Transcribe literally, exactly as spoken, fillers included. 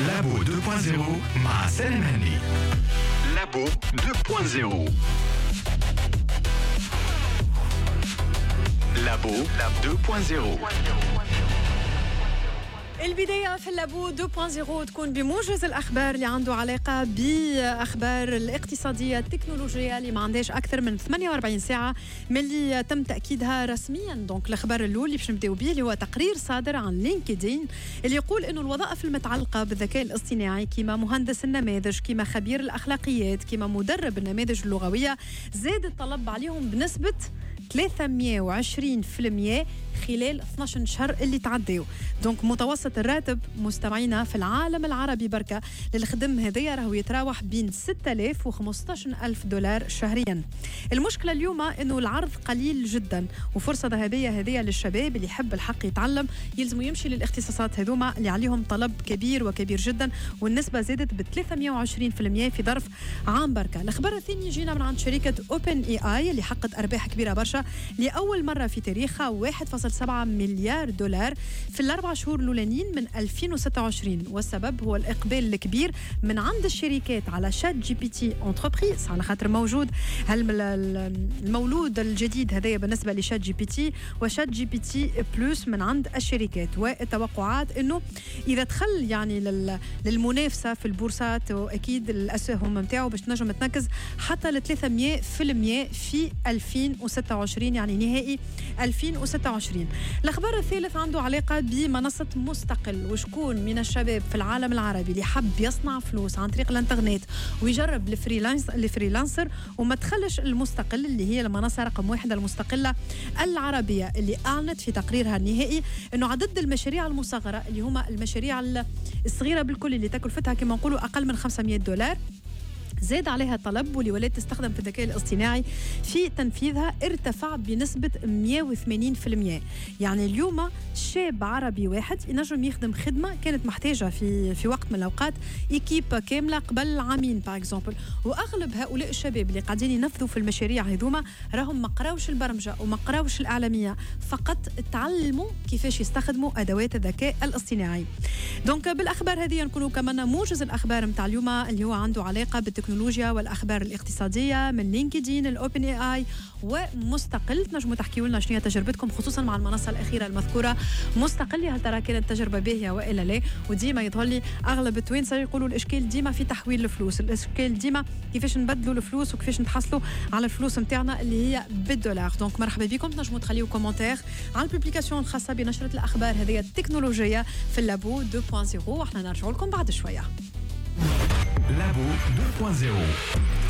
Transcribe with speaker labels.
Speaker 1: لابو deux point zéro مع سالم هني. لابو deux point zéro. لابو deux point zéro.
Speaker 2: البداية في اللابو deux point zéro تكون بموجز الأخبار اللي عنده علاقة بأخبار الاقتصادية التكنولوجية اللي ما عندهاش أكثر من ثمانية وأربعين ساعة من اللي تم تأكيدها رسميا. دونك الأخبار الأول اللي باش نبداو به اللي هو تقرير صادر عن لينكدين اللي يقول إنه الوظائف المتعلقة بالذكاء الاصطناعي كما مهندس النماذج كما خبير الأخلاقيات كما مدرب النماذج اللغوية زاد الطلب عليهم بنسبة ثلاثمية وعشرين بالمية خلال اثنا عشر شهر اللي تعديوا. دونك متوسط الراتب مستمعينا في العالم العربي بركة للخدم هذيا راهو يتراوح بين ستة آلاف وخمسة عشر ألف دولار شهريا. المشكلة اليوم إنه العرض قليل جدا وفرصة ذهبية هذيا للشباب اللي يحب الحق يتعلم يلزم يمشي للاختصاصات هذوما اللي عليهم طلب كبير وكبير جدا والنسبة زادت ب ثلاثمية وعشرين بالمية في ظرف عام بركة. الأخبار الثانية يجينا من عند شركة أوبن إي آي اللي حققت أرباح كبيرة برشا لأول مرة في تاريخها واحد فاصلة سبعة مليار دولار في الأربع شهور الأولانيين من ألفين وستة وعشرين والسبب هو الإقبال الكبير من عند الشركات على شات جي بي تي انتربريز على خاطر موجود المولود الجديد هذايا بالنسبة لشات جي بي تي وشات جي بي تي بلس من عند الشركات. والتوقعات إنه إذا دخل يعني للمنافسة في البورصات وأكيد الأسهم متاعه باش تنجم تنكز حتى ل ثلاثمية بالمية في ألفين وستة وعشرين يعني نهائي ألفين وستة وعشرين. الأخبار الثالث عنده علاقة بمنصة مستقل وشكون من الشباب في العالم العربي اللي حب يصنع فلوس عن طريق الانترنت ويجرب الفريلانس الفريلانسر وما تخلش المستقل اللي هي المنصة رقم واحد المستقلة العربية اللي أعلنت في تقريرها النهائي أنه عدد المشاريع المصغرة اللي هما المشاريع الصغيرة بالكل اللي تكلفتها كما نقولوا أقل من خمسمية دولار زاد عليها طلب واللي ولات تستخدم في الذكاء الاصطناعي في تنفيذها ارتفع بنسبة مية وثمانين بالمية. يعني اليوم شاب عربي واحد ينجم يخدم خدمة كانت محتاجة في في وقت من الأوقات إيكيب كاملة قبل عامين باغ اكزومبل. وأغلب هؤلاء الشباب اللي قاعدين ينفذوا في المشاريع هذوما راهم ما قراوش البرمجة وما قراوش الإعلامية فقط تعلموا كيفاش يستخدموا أدوات الذكاء الاصطناعي. دونك بالأخبار هذه نكونوا كمان موجز الأخبار متاع اليوم اللي هو عنده علاقة بالتكنولوجيا والأخبار الاقتصادية من لينكدين الأوبن إي آي ومستقل. تنجموا تحكيوا لنا شنو هي تجربتكم خصوصا مع المنصة الأخيرة المذكورة مستقل. هل ترى كانت تجربة باهية وإلا لا؟ وديما يظهر لي أغلب التوانسة يقولوا الإشكال ديما في تحويل الفلوس، الإشكال ديما كيفاش نبدلوا الفلوس وكيفاش نتحصلوا على الفلوس متاعنا اللي هي بالدولار. دونك مرحبا بكم. تنجموا تخليوا كومنتير على البوبليكاسيون الخاصة بنشرة الأخبار هذه التكنولوجية في اللابو deux point zéro. واحنا نرجع لكم بعد شوية.
Speaker 1: لابو deux point zéro.